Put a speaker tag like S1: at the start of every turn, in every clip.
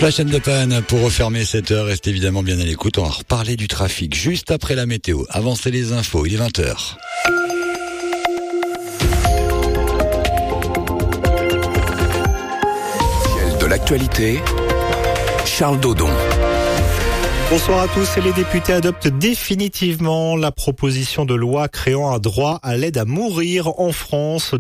S1: Flash and the Pan pour refermer cette heure. Restez évidemment bien à l'écoute. On va reparler du trafic juste après la météo. Avancez les infos, il est 20h.
S2: De l'actualité, Charles Dodon.
S3: Bonsoir à tous. Les députés adoptent définitivement la proposition de loi créant un droit à l'aide à mourir en France.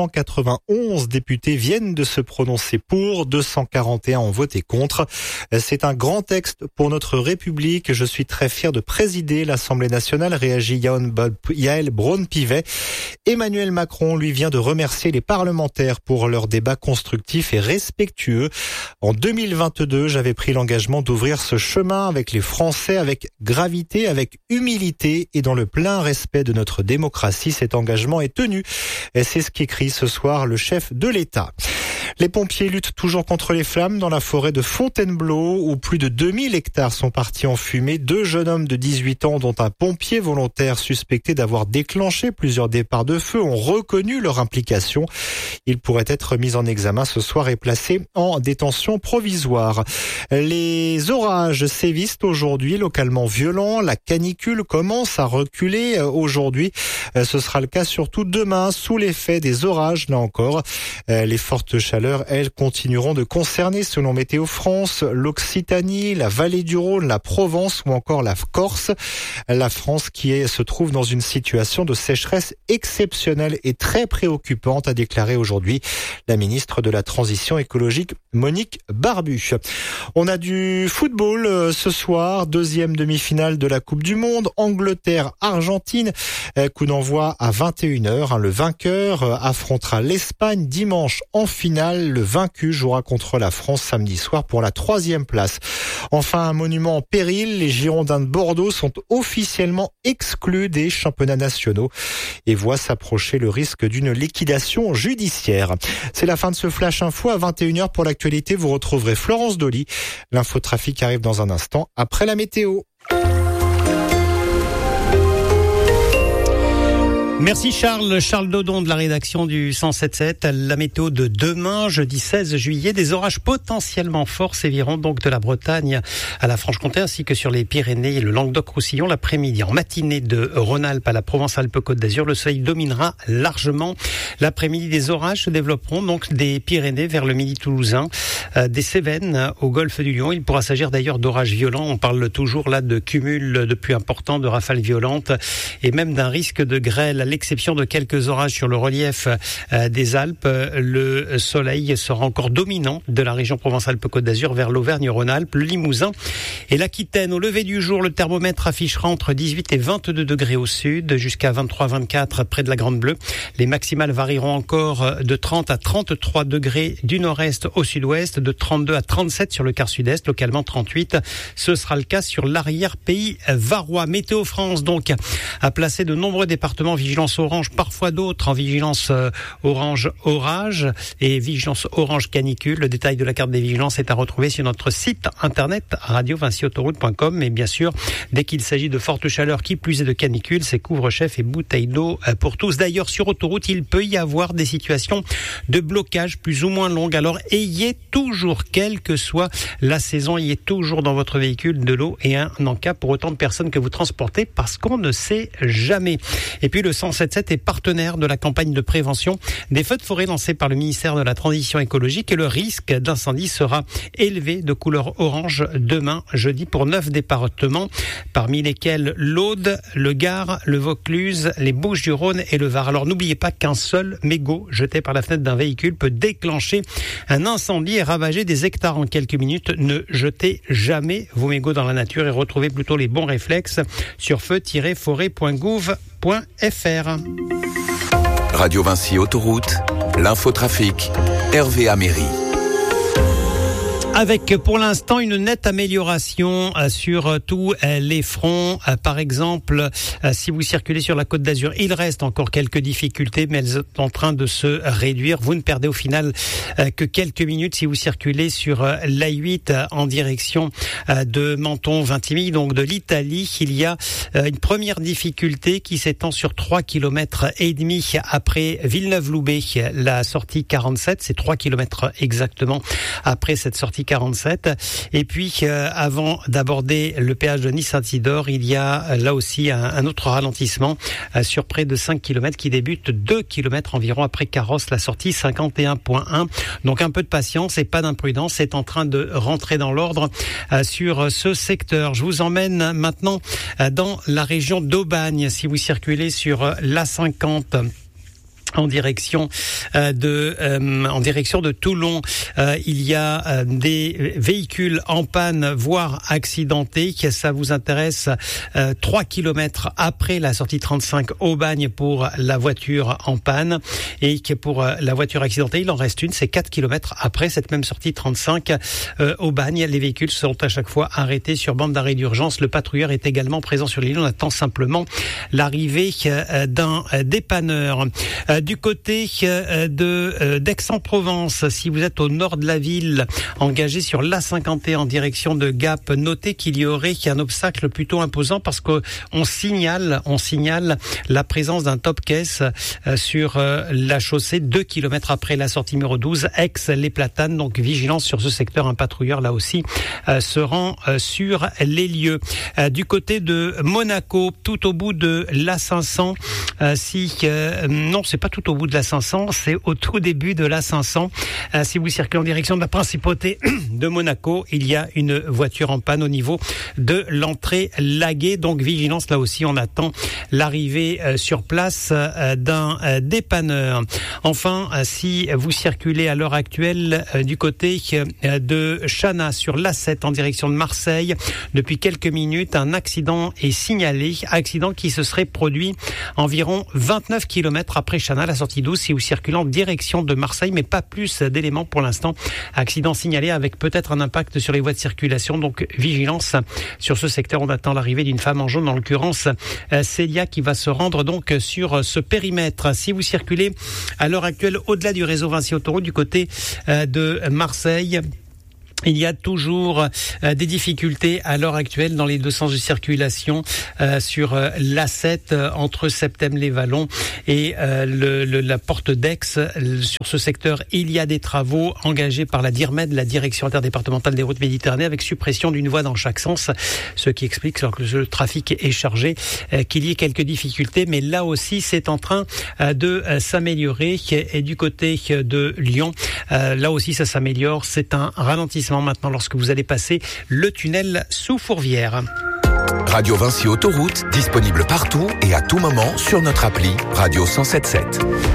S3: 291 députés viennent de se prononcer pour, 241 ont voté contre. C'est un grand texte pour notre République. Je suis très fier de présider l'Assemblée nationale, réagit Yael Braun-Pivet. Emmanuel Macron, lui, vient de remercier les parlementaires pour leur débat constructif et respectueux. En 2022, j'avais pris l'engagement d'ouvrir ce chemin avec les Français, avec gravité, avec humilité et dans le plein respect de notre démocratie. Cet engagement est tenu. Et c'est ce qu'écrit ce soir le chef de l'État. Les pompiers luttent toujours contre les flammes dans la forêt de Fontainebleau où plus de 2000 hectares sont partis en fumée. 2 jeunes hommes de 18 ans dont un pompier volontaire suspecté d'avoir déclenché plusieurs départs de feu ont reconnu leur implication. Ils pourraient être mis en examen ce soir et placés en détention provisoire. Les orages sévissent aujourd'hui, localement violents. La canicule commence à reculer aujourd'hui. Ce sera le cas surtout demain sous l'effet des orages, là encore. Les fortes chaleurs, elles, continueront de concerner, selon Météo France, l'Occitanie, la vallée du Rhône, la Provence ou encore la Corse. La France qui se trouve dans une situation de sécheresse exceptionnelle et très préoccupante, a déclaré aujourd'hui la ministre de la Transition écologique, Monique Barbu. On a du football ce soir, deuxième demi-finale de la Coupe du Monde, Angleterre-Argentine, coup d'envoi à 21h. Le vainqueur affrontera l'Espagne dimanche en finale. Le vaincu jouera contre la France samedi soir pour la 3e place. Enfin, un monument en péril, les Girondins de Bordeaux sont officiellement exclus des championnats nationaux et voient s'approcher le risque d'une liquidation judiciaire. C'est la fin de ce Flash Info. À 21h pour l'actualité, vous retrouverez Florence Dolly. L'infotrafic arrive dans un instant après la météo.
S4: Merci Charles Dodon de la rédaction du 107.7. La météo de demain, jeudi 16 juillet, des orages potentiellement forts séviront donc de la Bretagne à la Franche-Comté ainsi que sur les Pyrénées et le Languedoc-Roussillon l'après-midi. En matinée de Rhône-Alpes à la Provence-Alpes-Côte d'Azur, le soleil dominera largement. L'après-midi, des orages se développeront donc des Pyrénées vers le midi toulousain, des Cévennes au golfe du Lion. Il pourra s'agir d'ailleurs d'orages violents. On parle toujours là de cumul de pluies importants, de rafales violentes et même d'un risque de grêle. À l'exception de quelques orages sur le relief des Alpes, le soleil sera encore dominant de la région Provence-Alpes-Côte d'Azur vers l'Auvergne-Rhône-Alpes, le Limousin et l'Aquitaine. Au lever du jour, le thermomètre affichera entre 18 et 22 degrés au sud, jusqu'à 23-24 près de la Grande Bleue. Les maximales varieront encore de 30 à 33 degrés du nord-est au sud-ouest, de 32 à 37 sur le quart sud-est, localement 38. Ce sera le cas sur l'arrière-pays varois. Météo France donc a placé de nombreux départements vigilants orange, parfois d'autres en vigilance orange orage et vigilance orange canicule. Le détail de la carte des vigilances est à retrouver sur notre site internet radio-autoroute.com. Mais bien sûr, dès qu'il s'agit de fortes chaleurs, qui plus est de canicule, c'est couvre-chef et bouteilles d'eau pour tous. D'ailleurs, sur autoroute, il peut y avoir des situations de blocage plus ou moins longues. Alors, ayez toujours, quelle que soit la saison, ayez toujours dans votre véhicule de l'eau et un encas pour autant de personnes que vous transportez, parce qu'on ne sait jamais. Et puis, le 107.7 est partenaire de la campagne de prévention des feux de forêt lancée par le ministère de la Transition écologique et le risque d'incendie sera élevé de couleur orange demain, jeudi, pour 9 départements, parmi lesquels l'Aude, le Gard, le Vaucluse, les Bouches-du-Rhône et le Var. Alors n'oubliez pas qu'un seul mégot jeté par la fenêtre d'un véhicule peut déclencher un incendie et ravager des hectares en quelques minutes. Ne jetez jamais vos mégots dans la nature et retrouvez plutôt les bons réflexes sur feu-forêt.gouv.fr.
S2: Radio Vinci Autoroute, l'infotrafic, Hervé Améry.
S4: Avec pour l'instant une nette amélioration sur tous les fronts. Par exemple, si vous circulez sur la Côte d'Azur, il reste encore quelques difficultés, mais elles sont en train de se réduire. Vous ne perdez au final que quelques minutes si vous circulez sur l'A8 en direction de Menton-Vintimille, donc de l'Italie. Il y a une première difficulté qui s'étend sur 3,5 km après Villeneuve-Loubet, la sortie 47. C'est 3 km exactement après cette sortie sortie 47. Et puis, avant d'aborder le péage de Nice-Saint-Isidore, il y a là aussi un autre ralentissement sur près de 5 km qui débute 2 km environ après Carrosse, la sortie 51.1. Donc un peu de patience et pas d'imprudence, c'est en train de rentrer dans l'ordre sur ce secteur. Je vous emmène maintenant dans la région d'Aubagne. Si vous circulez sur l'A50 en direction de Toulon, il y a des véhicules en panne, voire accidentés. Ça vous intéresse 3 km après la sortie 35 Aubagne pour la voiture en panne, et que pour la voiture accidentée, il en reste une, c'est 4 km après cette même sortie 35 Aubagne. Les véhicules sont à chaque fois arrêtés sur bande d'arrêt d'urgence. Le patrouilleur est également présent sur l'île. On attend simplement l'arrivée d'un dépanneur. Du côté d'Aix-en-Provence, si vous êtes au nord de la ville, engagé sur l'A51 en direction de Gap, notez qu'il y aurait un obstacle plutôt imposant parce qu'on signale la présence d'un top caisse sur la chaussée 2 km après la sortie numéro 12, Aix-les Platanes. Donc vigilance sur ce secteur, un patrouilleur là aussi se rend sur les lieux. Du côté de Monaco, tout au bout de l'A500, non, c'est pas tout au bout de l'A500, c'est au tout début de l'A500. Si vous circulez en direction de la principauté de Monaco, il y a une voiture en panne au niveau de l'entrée Laguet. Donc vigilance, là aussi on attend l'arrivée sur place d'un dépanneur. Enfin, si vous circulez à l'heure actuelle du côté de Chana sur l'A7 en direction de Marseille, depuis quelques minutes, un accident est signalé, accident qui se serait produit environ 29 km après Chana, la sortie 12, si vous circulez en direction de Marseille, mais pas plus d'éléments pour l'instant. Accident signalé avec peut-être un impact sur les voies de circulation, donc vigilance sur ce secteur. On attend l'arrivée d'une femme en jaune, en l'occurrence Célia, qui va se rendre donc sur ce périmètre. Si vous circulez à l'heure actuelle au-delà du réseau Vinci Autoroute du côté de Marseille, il y a toujours des difficultés à l'heure actuelle dans les deux sens de circulation sur l'A7 entre Septem-les-Vallons et la porte d'Aix. Sur ce secteur, il y a des travaux engagés par la DIRMED, la Direction interdépartementale des routes Méditerranée, avec suppression d'une voie dans chaque sens, ce qui explique, alors que le trafic est chargé, qu'il y ait quelques difficultés. Mais là aussi, c'est en train de s'améliorer. Et du côté de Lyon, là aussi, ça s'améliore. C'est un ralentissement maintenant lorsque vous allez passer le tunnel sous Fourvière.
S2: Radio Vinci Autoroute, disponible partout et à tout moment sur notre appli Radio 107.7.